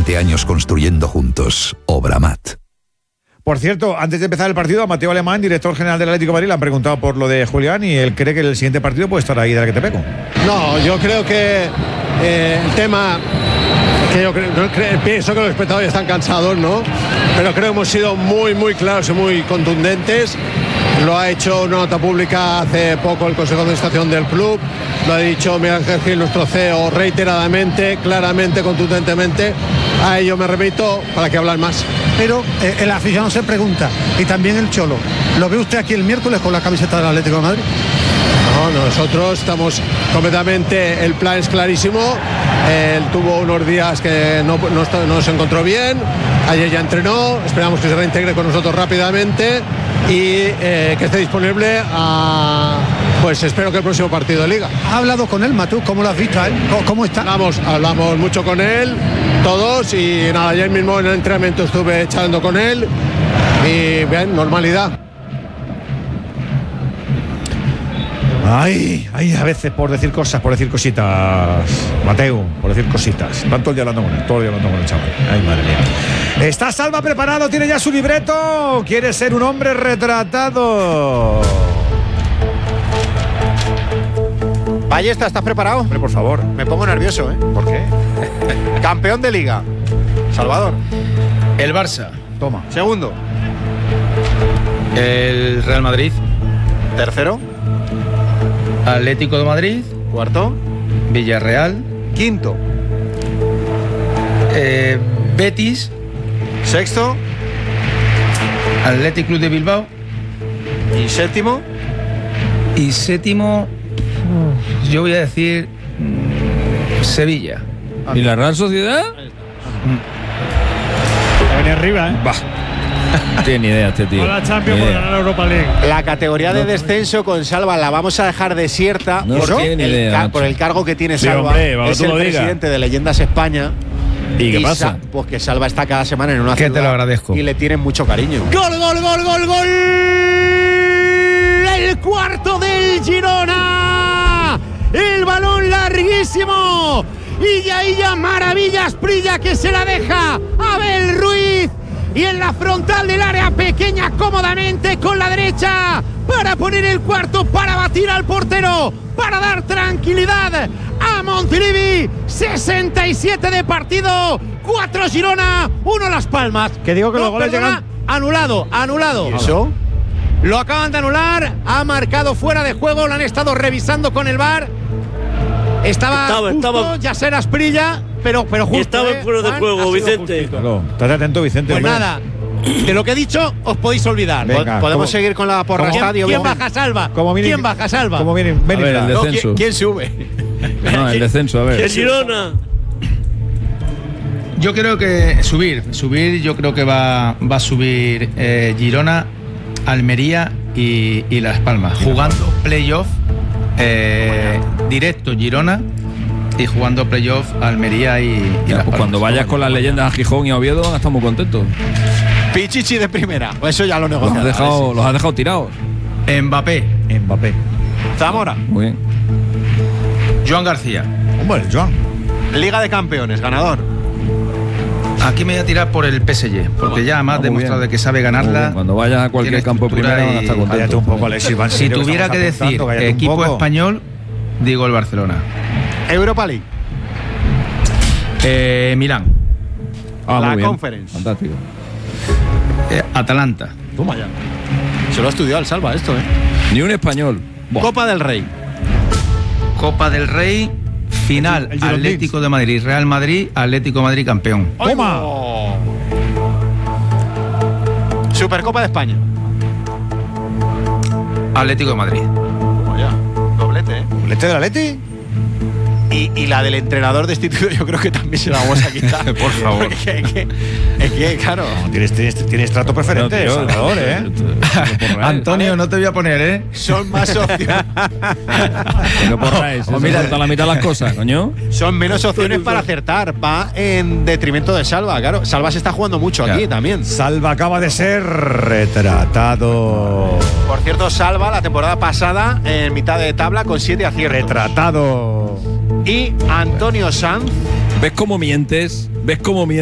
20 años construyendo juntos. Obramat. Por cierto, antes de empezar el partido, a Mateo Alemán, director general del Atlético de Madrid, le han preguntado por lo de Julián y él cree que el siguiente partido puede estar ahí de la que te pego. No, yo creo que el tema, que yo pienso que los espectadores están cansados, ¿no? Pero creo que hemos sido muy, muy claros y muy contundentes. Lo ha hecho una nota pública hace poco el Consejo de Administración del club. Lo ha dicho Miguel Ángel Gil, nuestro CEO, reiteradamente, claramente, contundentemente. A ello me remito para que hablar más. Pero el aficionado se pregunta, y también el Cholo, ¿lo ve usted aquí el miércoles con la camiseta del Atlético de Madrid? No, nosotros estamos completamente, el plan es clarísimo. Él tuvo unos días que no se encontró bien, ayer ya entrenó, esperamos que se reintegre con nosotros rápidamente y que esté disponible pues espero que el próximo partido de Liga. ¿Ha hablado con él, Matú? ¿Cómo lo has visto a él? ¿Cómo está? Hablamos mucho con él, todos, y nada, ayer mismo en el entrenamiento estuve charlando con él y bien, normalidad. Ay, a veces por decir cosas, por decir cositas, Mateo, por decir cositas. Tanto el día hablando con él, todo el día hablando con el chaval. Ay, madre mía. ¿Está Salva preparado? ¿Tiene ya su libreto? ¿Quiere ser un hombre retratado? Ballesta, ¿estás preparado? Hombre, por favor. Me pongo nervioso, ¿eh? ¿Por qué? Campeón de Liga. Salvador. El Barça. Toma. Segundo. El Real Madrid. Tercero. Atlético de Madrid. Cuarto. Villarreal. Quinto. Betis. Sexto. Athletic Club de Bilbao. Y séptimo. Y séptimo, yo voy a decir Sevilla. ¿Y la Real Sociedad? Venía arriba, ¿eh? Bah. No tiene ni idea este tío. Con la Champions por ganar la Europa League. La categoría de descenso con Salva la vamos a dejar desierta No tiene ni idea, por el cargo que tiene Sí, Salva. hombre, vamos, es tú el lo digas. presidente de Leyendas España. ¿Y qué pasa? Pues que Salva está cada semana en una Que ciudad te lo agradezco. y le tienen mucho cariño. ¡Gol, gol, gol, gol, gol! El cuarto del Girona. El balón larguísimo. Y ya Maravillas Prilla que se la deja Abel Ruiz. Y en la frontal del área pequeña cómodamente con la derecha para poner el cuarto, para batir al portero, para dar tranquilidad a Montilivi. 67 de partido, 4 Girona, 1 Las Palmas. Que digo que los goles llegan. Anulado. ¿Y eso? Lo acaban de anular, ha marcado fuera de juego, lo han estado revisando con el VAR. Estaba Yasser Asprilla, pero justo. Estaba fuera de juego, Vicente. Claro, estate atento, Vicente. Pues hombre. nada, de lo que he dicho os podéis olvidar. Venga, ¿Podemos ¿cómo? seguir con la porra estadio? ¿Quién baja, Salva? Como viene- ¿Quién baja, Salva? Como viene, ven A ver, el No, descenso. ¿quién sube? No, el descenso, a ver. El Girona. Yo creo que subir, yo creo que va a subir Girona, Almería y Las Palmas, jugando playoff directo Girona y jugando playoff Almería y Ya, Las pues Palmas. cuando vayas con las leyendas a Gijón y a Oviedo, van a estar muy contentos. Pichichi de primera. Pues eso ya lo Los negociamos. has dejado tirados. Mbappé, Zamora. Muy bien. Joan García. Hombre, Joan. Liga de Campeones, ganador. Aquí me voy a tirar por el PSG, porque ya más Muy demostrado bien. de que sabe Muy ganarla. bien. Cuando vayas a cualquier tiene campo estructura primera, van a y- estar Cállate contentos. un poco, Alexis. Va en Si serio, que tuviera que estamos decir apuntando, cállate un equipo poco. español, digo el Barcelona. Europa League. Milán. Ah, La muy bien. Conference. Fantástico. Atalanta. Toma ya. Se lo ha estudiado el Salva esto, ¿eh? Ni un español. Buah. Copa del Rey. Copa del Rey, final El Girondins. Atlético de Madrid, Real Madrid, Atlético de Madrid campeón. Toma. Supercopa de España. Atlético de Madrid. Toma ya. Doblete, ¿eh? ¿Lete de la Leti? Y la del entrenador destituido yo creo que también se la vamos a quitar. Por favor. Porque es que, claro. No, tienes trato preferente, No, tío, Salvador, ¿eh? Antonio, no te voy a poner, ¿eh? Son más opciones. ¿Qué porráis? O Se mira- corta la mitad de las cosas, coño. Son menos opciones para acertar. Va en detrimento de Salva, claro. Salva se está jugando mucho aquí Claro. también. Salva acaba de ser retratado. Por cierto, Salva la temporada pasada en mitad de tabla con 7 aciertos. Retratado. Y Antonio Sanz ¿Ves cómo mientes? ¿Ves cómo mientes?